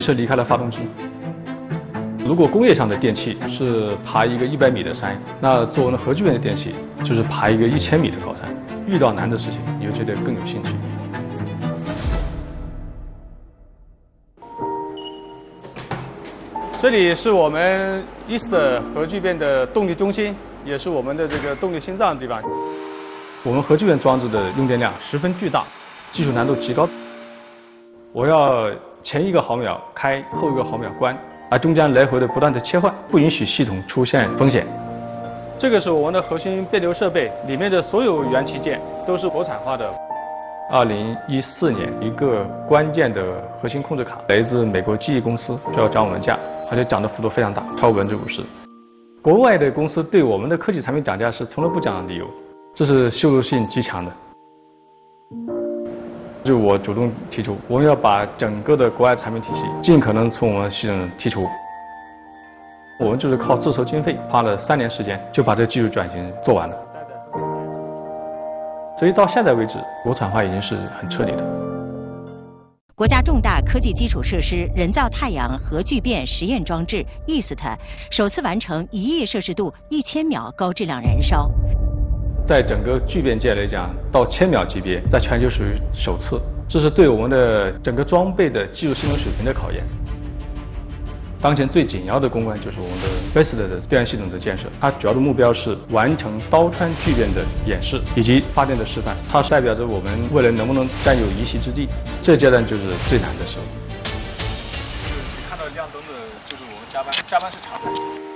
是离开了发动机。如果工业上的电器是爬一个100米的山，那做我们核聚变的电器就是爬一个1000米的高山。遇到难的事情，你就觉得更有兴趣。这里是我们EAST核聚变的动力中心，也是我们的这个动力心脏的地方。我们核聚变装置的用电量十分巨大，技术难度极高。我要前1个毫秒开，后1个毫秒关，而中间来回的不断的切换，不允许系统出现风险。这个是我们的核心变流设备，里面的所有元器件都是国产化的。2014年，一个关键的核心控制卡来自美国记忆公司就要涨我们价，而且涨的幅度非常大，超50%。国外的公司对我们的科技产品涨价是从来不讲理由，这是羞辱性极强的。就我主动提出，我们要把整个的国外产品体系尽可能从我们系统剔除。我们就是靠自筹经费，花了3年时间就把这个技术转型做完了。所以到现在为止，国产化已经是很彻底的。 国家重大科技基础设施人造太阳核聚变实验装置 EAST 首次完成1亿摄氏度1000秒高质量燃烧。 在整个聚变界来讲，到1000秒级别，在全球属于首次，这是对我们的整个装备的技术性能水平的考验。当前最紧要的攻关就是我们的 BEST 的电源系统的建设，它主要的目标是完成刀穿聚变的演示以及发电的示范，它代表着我们未来能不能占有一席之地。这阶段就是最难的时候。你看到亮灯的就是我们加班是常态，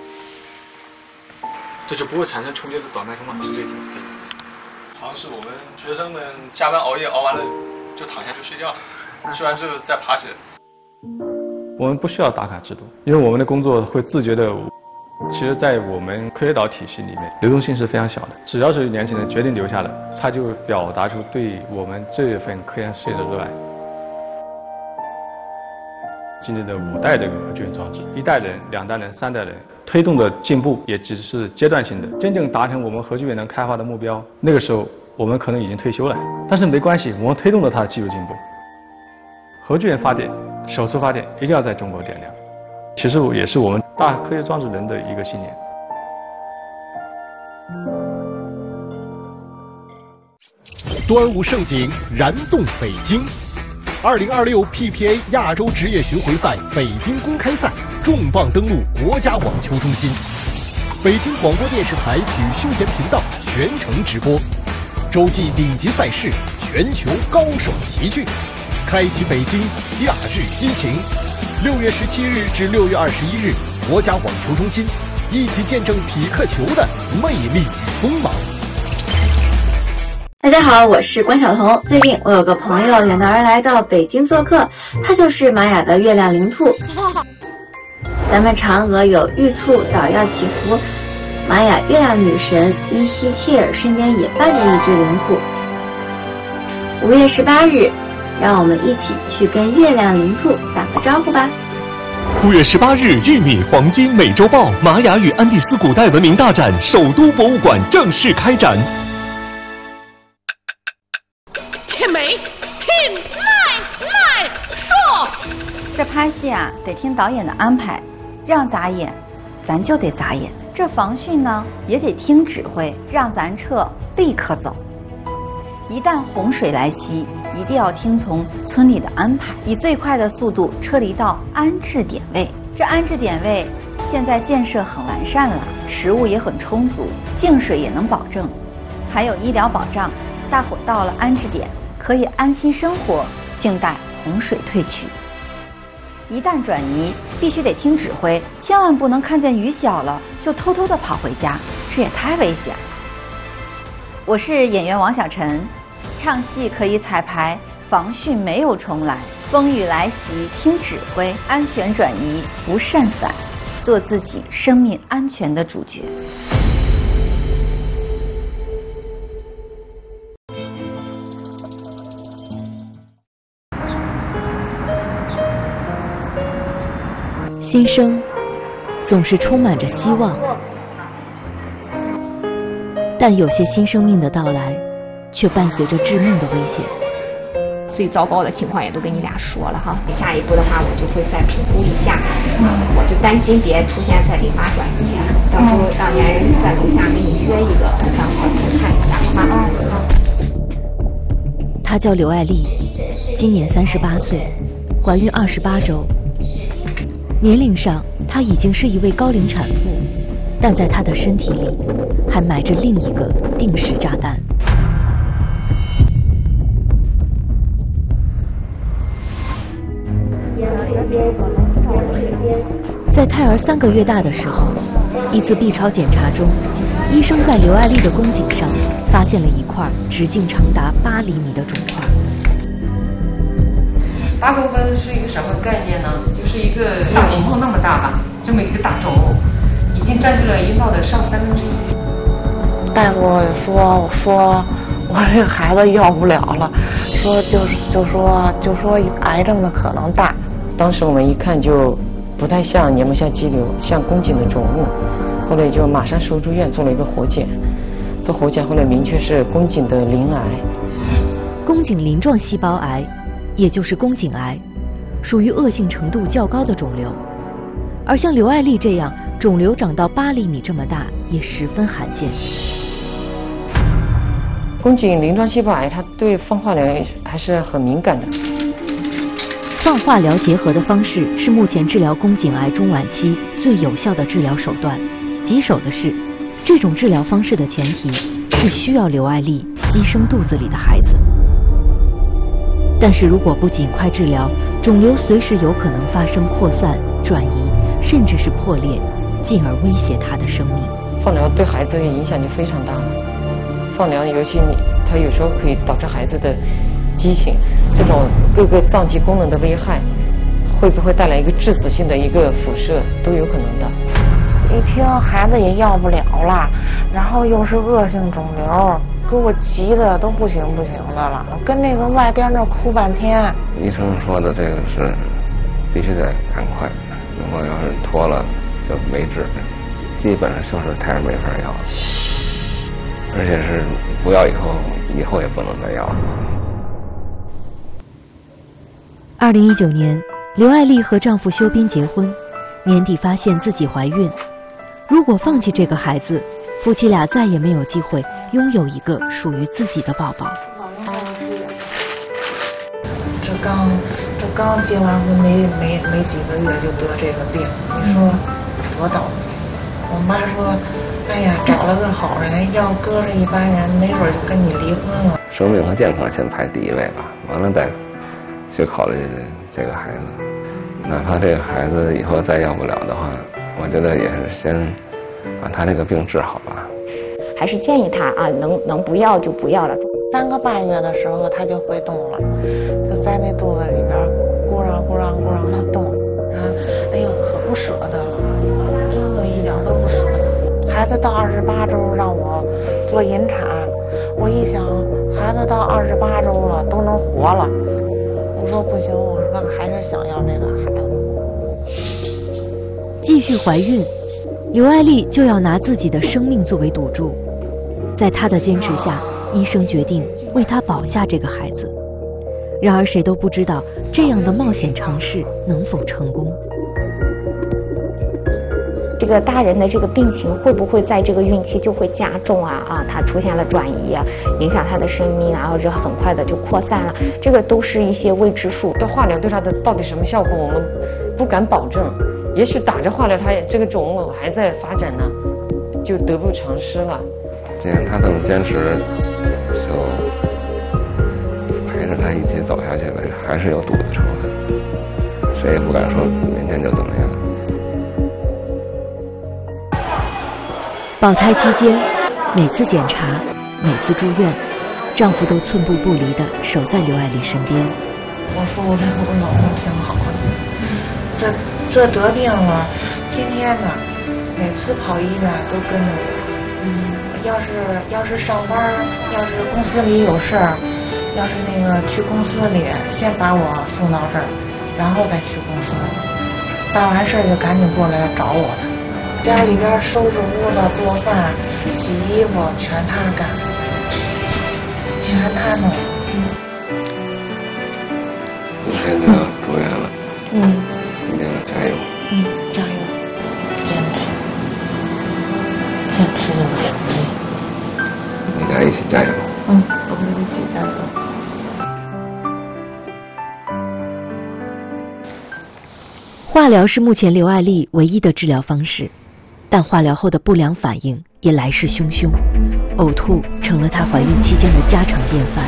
这就不会产生重叠的短脉冲嘛，是这意思吗？对。好像是我们学生们加班熬夜熬完了就躺下就睡觉了，睡完之后再爬起来。我们不需要打卡制度，因为我们的工作会自觉的。其实，在我们科学岛体系里面，流动性是非常小的。只要是年轻人决定留下来，他就表达出对我们这份科研事业的热爱。今天的5代这个核聚变装置，1代人、2代人、3代人推动的进步也只是阶段性的。真正达成我们核聚变能开发的目标，那个时候我们可能已经退休了。但是没关系，我们推动了它的技术进步。核聚变发电，首次发电一定要在中国点亮，其实也是我们大科学装置人的一个信念。 端午盛景燃动北京，2026 PPA 亚洲职业巡回赛北京公开赛重磅登陆国家网球中心，北京广播电视台体育休闲频道全程直播，洲际顶级赛事，全球高手齐聚，开启北京夏日激情。6月17日至6月21日，国家网球中心，一起见证匹克球的魅力与锋芒。 大家好，我是关晓彤。最近我有个朋友远道而来到北京做客，他就是玛雅的月亮灵兔。咱们嫦娥有玉兔捣药祈福，玛雅月亮女神伊西切尔身边也伴着一只灵兔。5月18日，让我们一起去跟月亮灵兔打个招呼吧。 5月18日，玉米黄金美洲豹玛雅与安第斯古代文明大展首都博物馆正式开展。 天美，听来说， 这拍戏啊，得听导演的安排，让咱演，咱就得咋演。这防汛呢，也得听指挥，让咱撤，立刻走。一旦洪水来袭，一定要听从村里的安排，以最快的速度撤离到安置点位。这安置点位现在建设很完善了，食物也很充足，净水也能保证，还有医疗保障。大伙到了安置点，可以安心生活，静待洪水退去。一旦转移，必须得听指挥，千万不能看见雨小了就偷偷的跑回家，这也太危险了。我是演员王小晨，唱戏可以彩排，防汛没有重来，风雨来袭听指挥，安全转移不擅返，做自己生命安全的主角。 新生总是充满着希望，但有些新生命的到来却伴随着致命的危险。 最糟糕的情况也都跟你俩说了哈。下一步的话，我就会再评估一下，我就担心别出现再淋巴转移，到时候让年人在楼下给你约一个，然后去看一下，好吗？ 她叫刘爱丽，今年38岁，怀孕28周。年龄上，她已经是一位高龄产妇，但在她的身体里，还埋着另一个定时炸弹。在胎儿3个月大的时候，一次 B 超检查中，医生在刘爱丽的宫颈上发现了一块直径长达8厘米的肿块。 8公分是一个什么概念呢？就是一个大红泡那么大吧，这么一个大肿，已经占据了阴道的上1/3。 大夫说我这个孩子要不了了，就说癌症的可能大。 当时我们一看就不太像黏膜下肌瘤，像宫颈的肿物，后来就马上收住院做了一个活检，做活检后来明确是宫颈的鳞癌。 宫颈鳞状细胞癌，也就是宫颈癌，属于恶性程度较高的肿瘤，而像刘爱丽这样肿瘤长到8厘米这么大也十分罕见。 宫颈鳞状细胞癌它对放化疗还是很敏感的。 放化疗结合的方式是目前治疗宫颈癌中晚期最有效的治疗手段。棘手的是，这种治疗方式的前提是需要刘爱丽牺牲肚子里的孩子。但是如果不尽快治疗，肿瘤随时有可能发生扩散、转移，甚至是破裂，进而威胁她的生命。 放疗对孩子的影响就非常大了。放疗尤其它有时候可以导致孩子的畸形，这种各个脏器功能的危害，会不会带来一个致死性的一个辐射，都有可能的。 一听孩子也要不了了，然后又是恶性肿瘤，给我急的都不行的了，我跟那个外边那哭半天。 医生说的这个是必须得赶快，如果要是拖了就没治，基本上就是胎儿没法要，而且是不要以后也不能再要了。 2019年，刘爱丽和丈夫修斌结婚，年底发现自己怀孕。如果放弃这个孩子，夫妻俩再也没有机会拥有一个属于自己的宝宝。 这刚结完婚没几个月就得这个病，你说多倒霉！我妈说，哎呀，找了个好人，要搁着一般人，没准就跟你离婚了。 生命和健康先排第一位吧，完了再去考虑这个孩子。哪怕这个孩子以后再要不了的话，我觉得也是先把他这个病治好吧。 还是建议他啊，能不要就不要了。 3个半月的时候他就会动了，就在那肚子里边咕嚷的动，然后哎呦可不舍得了，真的一点都不舍得。孩子到28周让我做引产，我一想孩子到28周了都能活了，我说不行，我说还是想要这个孩子。 继续怀孕，刘爱丽就要拿自己的生命作为赌注。在她的坚持下，医生决定为她保下这个孩子。然而谁都不知道这样的冒险尝试能否成功。 这个大人的这个病情会不会在这个孕期就会加重啊？他出现了转移啊，影响他的生命啊，或者很快的就扩散了，这个都是一些未知数。 的化疗对他的到底什么效果，我们不敢保证。也许打着化疗，他这个肿物还在发展呢，就得不偿失了。 既然他这么坚持，就陪着他一起走下去呗，还是有赌的成分，谁也不敢说明天就怎么样。 保胎期间，每次检查，每次住院，丈夫都寸步不离地守在刘爱丽身边。 我说我老公挺好的，这得病了，天天的，每次跑医院都跟着我。要是上班，要是公司里有事儿，要是那个去公司里，先把我送到这儿，然后再去公司，办完事儿就赶紧过来找我。家里边收拾屋子、做饭、洗衣服全他干，全他弄。 现在要住院了，一定要加油。 加油，坚持，坚持就是胜利。 大家一起加油。 我们一起加油。 化疗是目前刘爱丽唯一的治疗方式，但化疗后的不良反应也来势汹汹，呕吐成了她怀孕期间的家常便饭。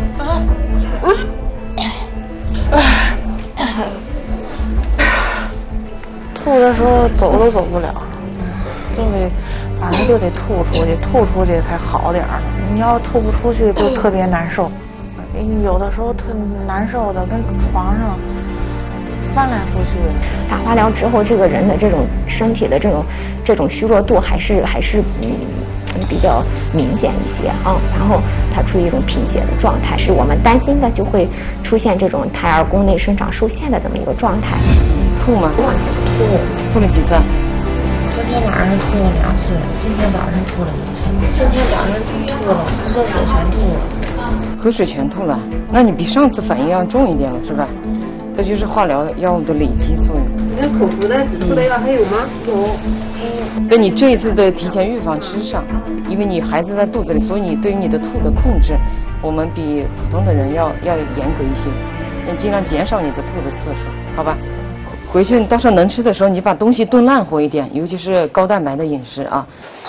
吐的时候走都走不了，反正就得吐出去，吐出去才好点儿。你要吐不出去就特别难受，有的时候特难受的跟床上翻来覆去。 打化疗之后，这个人的这种身体的这种虚弱度还是比较明显一些啊。然后他处于一种贫血的状态，是我们担心的就会出现这种胎儿宫内生长受限的这么一个状态。 吐吗？吐了几次？ 昨天晚上吐了2次，今天早上吐了1次。今天早上吐了，喝水全吐了。 喝水全吐了，那你比上次反应要重一点了，是吧？这就是化疗药物的累积作用。 那口服的止吐的药还有吗？有。 跟你这一次的提前预防吃上，因为你孩子在肚子里，所以你对于你的吐的控制，我们比普通的人要严格一些。你尽量减少你的吐的次数，好吧？回去到时候能吃的时候，你把东西炖烂活一点，尤其是高蛋白的饮食啊。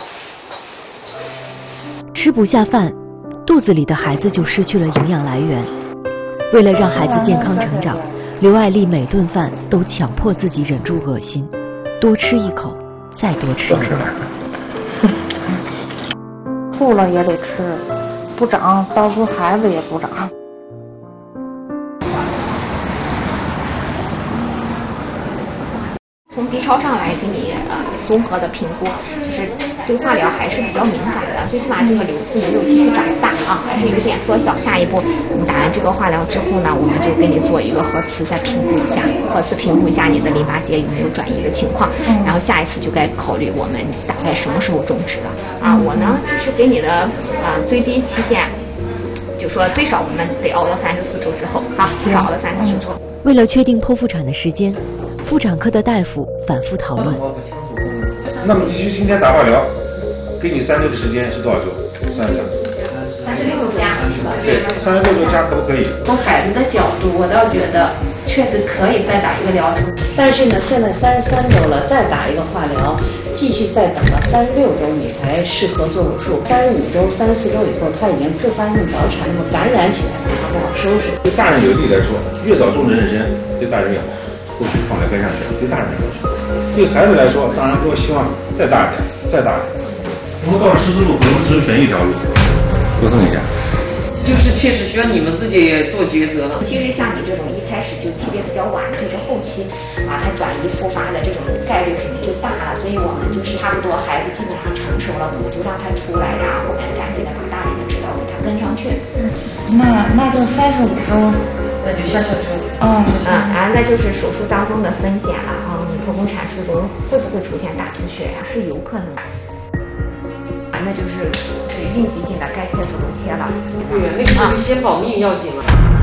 吃不下饭，肚子里的孩子就失去了营养来源。为了让孩子健康成长，刘爱丽每顿饭都强迫自己忍住恶心，多吃一口，再多吃一口。 吐了也得吃，不长，到时候孩子也不长。 从 B 超上来给你综合的评估，就是对化疗还是比较敏感的，最起码这个瘤子没有继续长大啊，还是有点缩小。下一步你打完这个化疗之后呢，我们就给你做一个核磁，再评估一下，核磁评估一下你的淋巴结有没有转移的情况，然后下一次就该考虑我们大概什么时候终止了啊。我呢就是给你的最低期限，就说最少我们得熬到34周之后啊，最少熬到34周。 为了确定剖腹产的时间，妇产科的大夫反复讨论。 那么你今天打化疗，给你3周的时间是多少周？36 周加。 对，36周加可不可以？ 从孩子的角度，我倒觉得确实可以再打一个疗程，但是呢，现在33周了，再打一个化疗，继续再等到36周你才适合做手术。35周、34周以后，他已经自发性早产，那么感染起来他不好收拾。 对大人有利来说，越早终止妊娠，对大人越好。后续放在跟上去，对大人来说，对孩子来说，当然我希望再大一点，再大一点。我们到了十字路口，我们只选一条路，沟通一下。 就是确实需要你们自己做抉择了。 其实像你这种一开始就期别比较晚的，就是后期它转移复发的这种概率肯定就大了，所以我们就是差不多孩子基本上成熟了，我们就让他出来，然后后面赶紧的把大力的治疗给他跟上去。 那就35周。 那就下周。 然后那就是手术当中的风险了啊，你剖宫产术中会不会出现大出血呀？是有可能的。那就是应急性的，该切除都切了。 对呀，那个时候先保命要紧了。